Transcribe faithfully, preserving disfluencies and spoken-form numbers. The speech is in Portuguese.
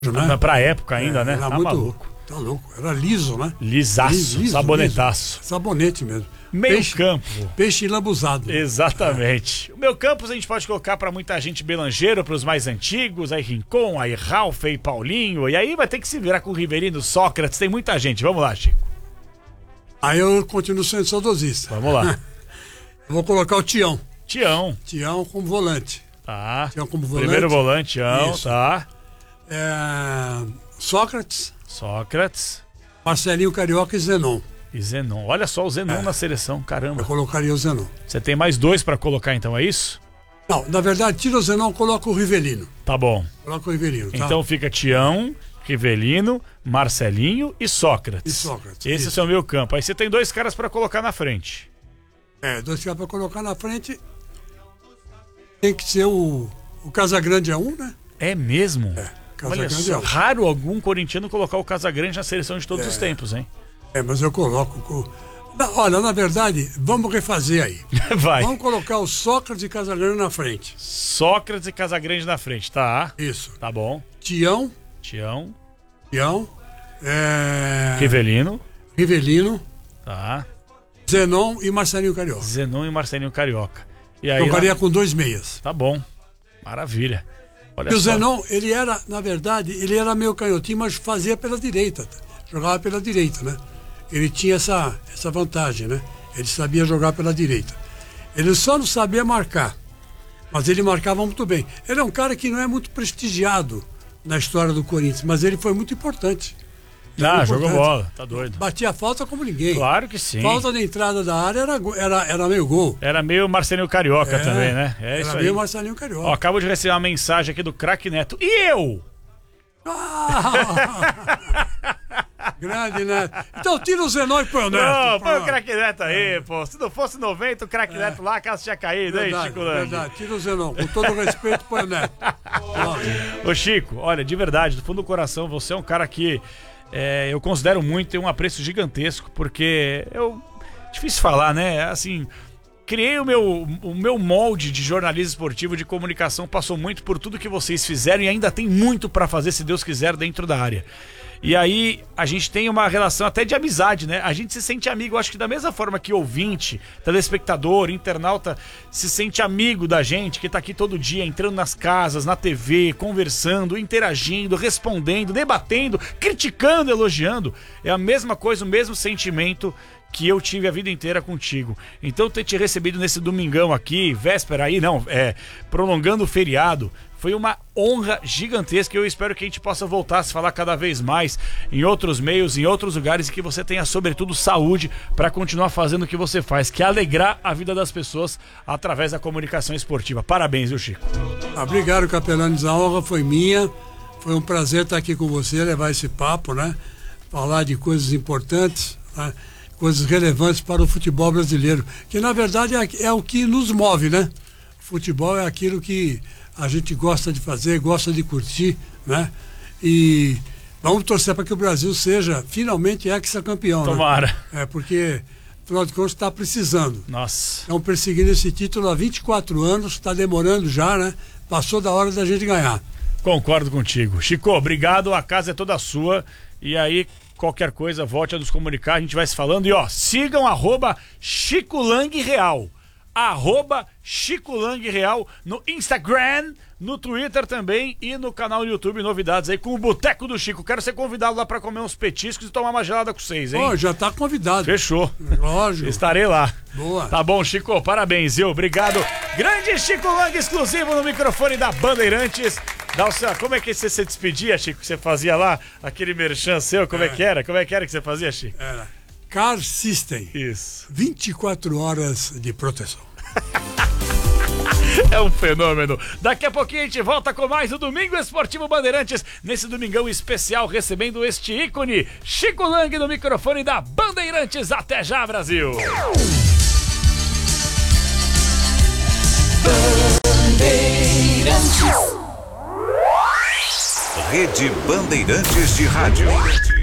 Né? Pra época ainda, é, né? Era tá muito, maluco. Tá louco. Era liso, né? Lisaço, liso, liso, sabonetaço. Liso. Sabonete mesmo. Meio peixe, campo. Peixe lambuzado. Exatamente. É. O meio campo a gente pode colocar pra muita gente Belangeiro, pros mais antigos, aí Rincon, aí Ralf, aí Paulinho, e aí vai ter que se virar com o Riverino, Sócrates, tem muita gente. Vamos lá, Chico. Aí eu continuo sendo saudosista. Vamos lá. Eu vou colocar o Tião. Tião. Tião como volante. Tá. Tião como volante. Primeiro volante, Tião, Isso. tá. É... Sócrates. Sócrates. Marcelinho Carioca e Zenon. E Zenon. Olha só o Zenon é. na seleção, caramba. Eu colocaria o Zenon. Você tem mais dois pra colocar então, é isso? Não, na verdade, tira o Zenon, coloca o Rivelino. Tá bom. Coloca o Rivelino, tá? Então fica Tião, Rivelino, Marcelinho e Sócrates. E Sócrates. Esse isso. é o seu meio campo. Aí você tem dois caras pra colocar na frente. É, dois caras pra colocar na frente. Tem que ser o... O Casagrande é um, né? É mesmo? É. Olha só, raro algum corintiano colocar o Casagrande na seleção de todos é. os tempos, hein? É, mas eu coloco... Olha, na verdade, vamos refazer aí. Vai. Vamos colocar o Sócrates e Casagrande na frente. Sócrates e Casagrande na frente, tá? Isso. Tá bom. Tião. Tião. Tião. É... Rivelino. Rivelino. Tá. Zenon e Marcelinho Carioca. Zenon e Marcelinho Carioca. E aí, jogaria lá... com dois meias. Tá bom. Maravilha. Olha e o só. Zenon, ele era, na verdade, ele era meio canhotinho, mas fazia pela direita. Jogava pela direita, né? Ele tinha essa, essa vantagem, né? Ele sabia jogar pela direita. Ele só não sabia marcar, mas ele marcava muito bem. Ele é um cara que não é muito prestigiado na história do Corinthians, mas ele foi muito importante. Ah, jogou bola, tá doido. Batia a falta como ninguém. Claro que sim. Falta de entrada da área era, era, era meio gol. Era meio Marcelinho Carioca é, também, né? É era isso meio aí. Marcelinho Carioca. Ó, acabo de receber uma mensagem aqui do Craque Neto. E eu? Ah, grande, né? Então tira o Zenon e põe o Neto. Não, põe o Craque Neto aí, pô. Se não fosse noventa, o Craque é. Neto lá, a casa tinha caído, verdade, hein, Chico Lang? Verdade, tira o Zenon. Com todo respeito, põe o Neto. Ô, Chico, olha, de verdade, do fundo do coração, você é um cara que é, eu considero muito, tem um apreço gigantesco, porque eu... Difícil falar, né? Assim... Criei o meu, o meu molde de jornalismo esportivo, de comunicação, passou muito por tudo que vocês fizeram e ainda tem muito pra fazer, se Deus quiser, dentro da área. E aí, a gente tem uma relação até de amizade, né? A gente se sente amigo, acho que da mesma forma que ouvinte, telespectador, internauta, se sente amigo da gente, que tá aqui todo dia, entrando nas casas, na T V, conversando, interagindo, respondendo, debatendo, criticando, elogiando. É a mesma coisa, o mesmo sentimento que eu tive a vida inteira contigo. Então ter te recebido nesse domingão aqui, véspera aí, não, é, prolongando o feriado, foi uma honra gigantesca. Eu espero que a gente possa voltar a se falar cada vez mais em outros meios, em outros lugares, e que você tenha, sobretudo, saúde para continuar fazendo o que você faz, que é alegrar a vida das pessoas através da comunicação esportiva. Parabéns, viu, Chico? Obrigado, Capelanes. A honra foi minha. Foi um prazer estar aqui com você, levar esse papo, né? Falar de coisas importantes, né? Coisas relevantes para o futebol brasileiro, que na verdade é, é o que nos move, né? O futebol é aquilo que a gente gosta de fazer, gosta de curtir, né? E vamos torcer para que o Brasil seja finalmente hexacampeão. Tomara. Né? É, porque, afinal de contas, está precisando. Nossa. Estão perseguindo esse título há vinte e quatro anos, está demorando já, né? Passou da hora da gente ganhar. Concordo contigo. Chico, obrigado, a casa é toda sua. E aí, qualquer coisa, volte a nos comunicar, a gente vai se falando. E ó, sigam arroba Chico Lang Real. Arroba Chico Lang Real no Instagram, no Twitter também e no canal do YouTube, novidades aí com o Boteco do Chico. Quero ser convidado lá pra comer uns petiscos e tomar uma gelada com vocês, hein? Oh, já tá convidado. Fechou. Lógico. Estarei lá. Boa. Tá bom, Chico, parabéns, viu? Obrigado. Grande Chico Lang, exclusivo no microfone da Bandeirantes. Dá o seu... Como é que você se despedia, Chico? Que você fazia lá, aquele merchan seu, como é. é que era? Como é que era que você fazia, Chico? Era Car System. Isso. vinte e quatro horas de proteção. É um fenômeno. Daqui a pouquinho a gente volta com mais o Domingo Esportivo Bandeirantes, nesse domingão especial, recebendo este ícone, Chico Lang, no microfone da Bandeirantes. Até já, Brasil! Bandeirantes. Rede Bandeirantes de Rádio.